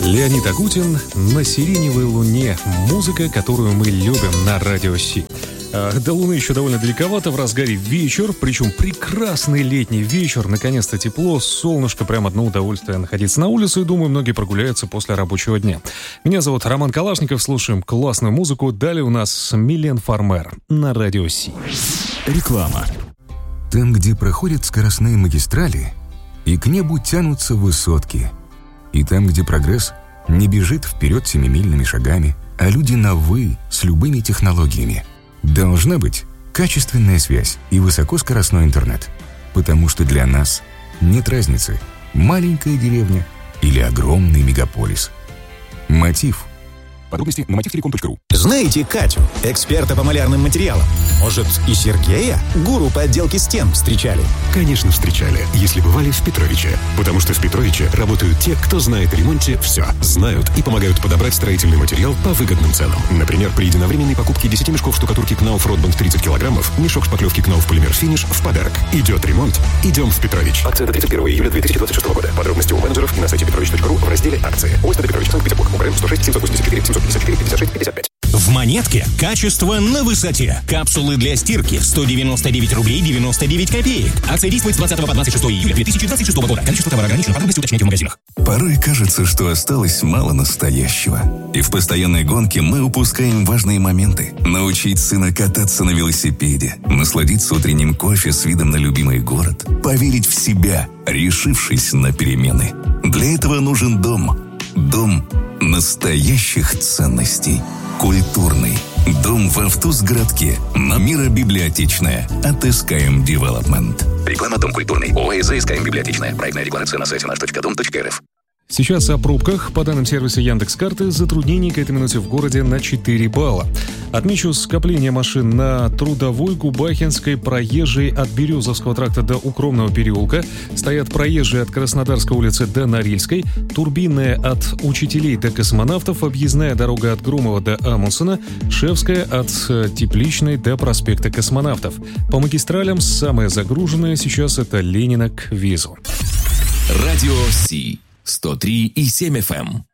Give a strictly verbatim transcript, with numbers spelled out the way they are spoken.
Леонид Агутин «На сиреневой луне». Музыка, которую мы любим на Радио Си. До Луны еще довольно далековато, в разгаре вечер, причем прекрасный летний вечер, наконец-то тепло, солнышко, прям одно удовольствие находиться на улице, и думаю, многие прогуляются после рабочего дня. Меня зовут Роман Калашников, слушаем классную музыку, далее у нас Милен Фармер на Радио Си. Реклама. Там, где проходят скоростные магистрали, и к небу тянутся высотки, и там, где прогресс не бежит вперед семимильными шагами, а люди на «вы» с любыми технологиями, должна быть качественная связь и высокоскоростной интернет. Потому что для нас нет разницы, маленькая деревня или огромный мегаполис. Мотив. Подробности на мотив телеком точка ру. Знаете Катю, эксперта по малярным материалам? Может, и Сергея, гуру по отделке стен, встречали? Конечно, встречали, если бывали в Петровиче. Потому что в Петровиче работают те, кто знает о ремонте все. Знают и помогают подобрать строительный материал по выгодным ценам. Например, при единовременной покупке десяти мешков штукатурки Кнауф Ротбанд тридцать килограммов, мешок шпаклевки Кнауф Полимер Финиш в подарок. Идет ремонт, идем в Петрович. Акция до тридцать первого июля две тысячи двадцать шестого года. Подробности у менеджеров и на сайте петрович точка ру в разделе «Акции». ОСТ Петрович, Санкт-Петербург. УКРМ сто шесть семьсот восемьдесят четыре семьсот пятьдесят четыре пятьдесят шесть пятьдесят пять. В Монетке качество на высоте. Капсулы для стирки сто девяносто девять рублей девяносто девять копеек. Акция действует с двадцатого по двадцать шестое июля две тысячи двадцать шестого года. Количество товара ограничено. Подробности уточняйте в магазинах. Порой кажется, что осталось мало настоящего. И в постоянной гонке мы упускаем важные моменты. Научить сына кататься на велосипеде, насладиться утренним кофе с видом на любимый город, поверить в себя, решившись на перемены. Для этого нужен дом. Дом настоящих ценностей. Культурный. Дом в Автузгородке. На Миробиблиотечная. От эс ка эм Development. Реклама «Дом культурный». ОАЭЗ эс ка эм Библиотечная. Проектная декларация на сайте наш точка дом точка эр эф. Сейчас о пробках. По данным сервиса Яндекс.Карты, затруднений к этой минуте в городе на четыре балла. Отмечу скопление машин на Трудовой, Губахинской, Проезжей от Березовского тракта до Укромного переулка. Стоят проезжие от Краснодарской улицы до Норильской, Турбинная от Учителей до Космонавтов, объездная дорога от Громова до Амундсена, Шевская от Тепличной до проспекта Космонавтов. По магистралям самое загруженное сейчас это Ленина к Визу. Радио Си. сто три и семь эф эм.